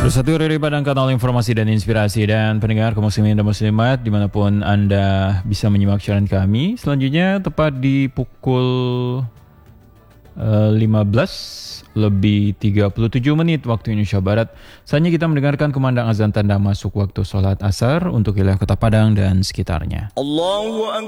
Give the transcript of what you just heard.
Bersatu dari Padang, kanal informasi dan inspirasi, dan pendengar kaum muslimin dan muslimat dimanapun Anda bisa menyimak siaran kami. Selanjutnya tepat di pukul 15 lebih 37 menit waktu Indonesia Barat. Saatnya kita mendengarkan kumandang azan tanda masuk waktu sholat asar untuk wilayah Kota Padang dan sekitarnya.